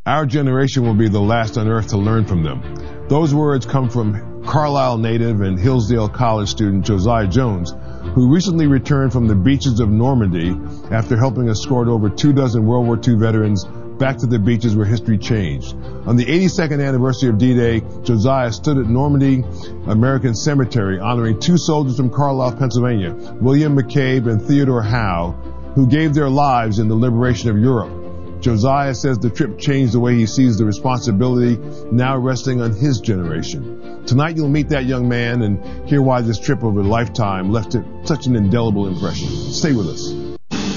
Our generation will be the last on earth to learn from them. Those words come from Carlisle native and Hillsdale College student Josiah Jones, who recently returned from the beaches of Normandy after helping escort over 24 World War II veterans back to the beaches where history changed. On the 82nd anniversary of D-Day, Josiah stood at Normandy American Cemetery honoring two soldiers from Carlisle, Pennsylvania, William McCabe and Theodore Howe, who gave their lives in the liberation of Europe. Josiah says the trip changed the way he sees the responsibility now resting on his generation. Tonight you'll meet that young man and hear why this trip of a lifetime left such an indelible impression. Stay with us.